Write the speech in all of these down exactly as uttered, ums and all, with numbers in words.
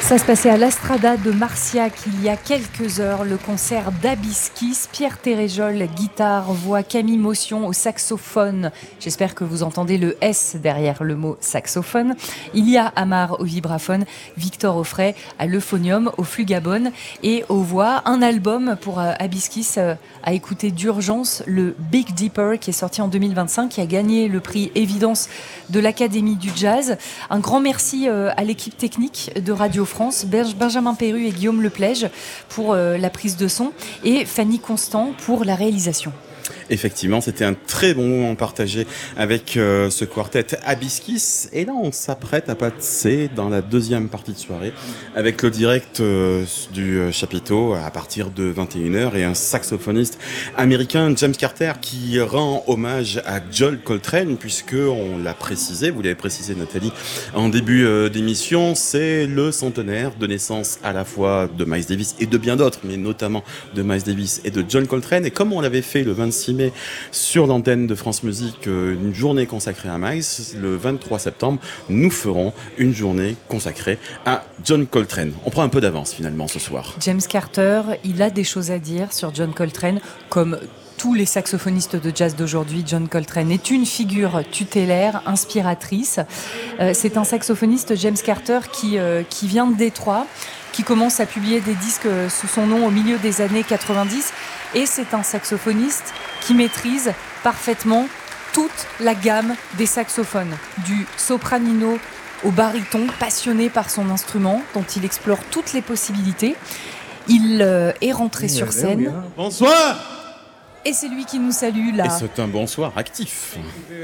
Ça se passait à l'Astrada de Marciac il y a quelques heures, le concert d'Abiskis, Pierre Téréjol, guitare, voix, Camille Motion au saxophone. J'espère que vous entendez le S derrière le mot saxophone. Il y a Amar au vibraphone, Victor Offray à l'euphonium, au flugabone et aux voix. Un album pour euh, Abiskis euh, à écouter d'urgence, le Big Dipper, qui est sorti en deux mille vingt-cinq, qui a gagné le prix Évidence de l'Académie du Jazz. Un grand merci euh, à l'équipe technique de Radio France. France, Benjamin Perru et Guillaume Leplège pour euh, la prise de son et Fanny Constant pour la réalisation. Effectivement, c'était un très bon moment partagé avec euh, ce quartet Abiskis. Et là, on s'apprête à passer dans la deuxième partie de soirée avec le direct euh, du euh, chapiteau à partir de vingt et une heures et un saxophoniste américain, James Carter, qui rend hommage à John Coltrane, puisque on l'a précisé, vous l'avez précisé Nathalie, en début euh, d'émission, c'est le centenaire de naissance à la fois de Miles Davis et de bien d'autres, mais notamment de Miles Davis et de John Coltrane. Et comme on l'avait fait le vingt-six mai sur l'antenne de France Musique, une journée consacrée à Miles, le vingt-trois septembre, nous ferons une journée consacrée à John Coltrane. On prend un peu d'avance finalement ce soir. James Carter, il a des choses à dire sur John Coltrane, comme tous les saxophonistes de jazz d'aujourd'hui. John Coltrane est une figure tutélaire, inspiratrice. Euh, c'est un saxophoniste, James Carter, qui, euh, qui vient de Détroit, qui commence à publier des disques sous son nom au milieu des années quatre-vingt-dix. Et c'est un saxophoniste qui maîtrise parfaitement toute la gamme des saxophones, du sopranino au baryton, passionné par son instrument, dont il explore toutes les possibilités. Il euh, est rentré sur scène. Bonsoir! Et c'est lui qui nous salue là. Et c'est un bonsoir actif.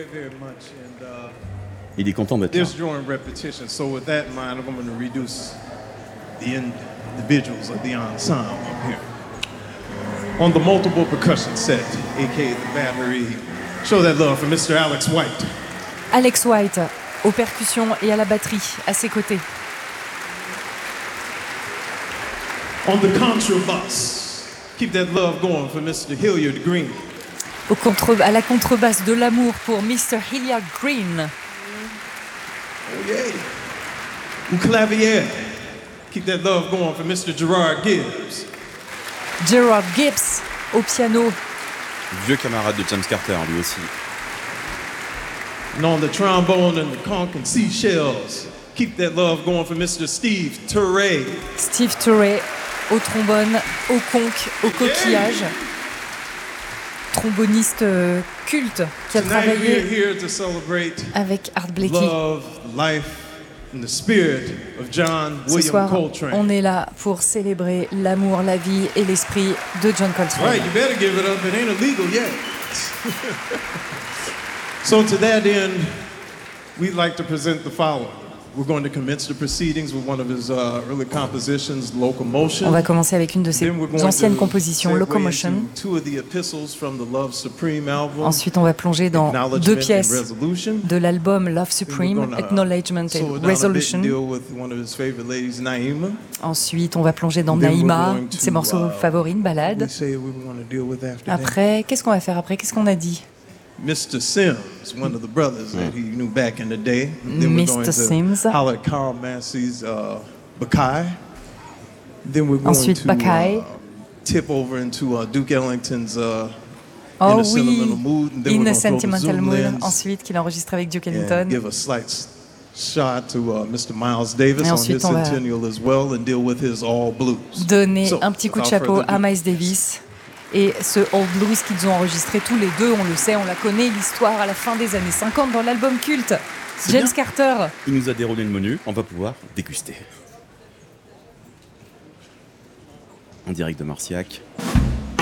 Il est content d'être là. The individuals of the ensemble up here. On the multiple percussion set, aka the battery, show that love for Mister Alex White. Alex White, aux percussions et à la batterie, à ses côtés. On the contrabass, keep that love going for Mister Hilliard Green. Au contre, à la contrebasse de l'amour pour Mister Hilliard Green. Oh yeah. Au clavier. Keep that love going for Mister Gerard Gibbs. Gerard Gibbs au piano. Vieux camarade de James Carter, lui aussi. And on the trombone and the conch and seashells, keep that love going for Mister Steve Turre. Steve Turre au trombone, au conch, au coquillage. Tromboniste culte qui a travaillé avec Art Blakey. Love, life, the spirit of John Ce William soir, Coltrane. on est là pour célébrer l'amour, la vie et l'esprit de John Coltrane. Right, you better give it up. It ain't illegal yet. So to that end, we'd like to present the following. We're going to commence the proceedings with one of his uh, early compositions, Locomotion. On va commencer avec une de ses anciennes compositions, Locomotion. Two of the epistles from the Love Supreme album. Ensuite, on va plonger dans deux pièces de l'album Love Supreme, Acknowledgement et Resolution. Ensuite, on va plonger dans Naïma, ses morceaux favoris, une balade. Après, qu'est-ce qu'on va faire après? Qu'est-ce qu'on a dit? Mister Sims, one of the brothers that he knew back in the day. Then we're going to holler at Carl Massey's uh, Bacchae. Then we're going Ensuite, to Bacchae. uh, tip over into uh, Duke Ellington's uh, Oh In a oui, Sentimental Mood. And then In we're a going to throw the Sentimental zoom Mood. lens Ensuite, qu'il a enregistré avec Duke and Ellington. give a slight shot to uh, Mister Miles Davis Et on ensuite, his on va centennial as well and deal with his all blues. Donner So, un petit coup de without chapeau further à ado. Miles Davis et ce Old Blues qu'ils ont enregistré tous les deux, on le sait, on la connaît, l'histoire à la fin des années cinquante dans l'album culte. C'est James bien. Carter. Il nous a déroulé le menu, on va pouvoir déguster. En direct de Marciac.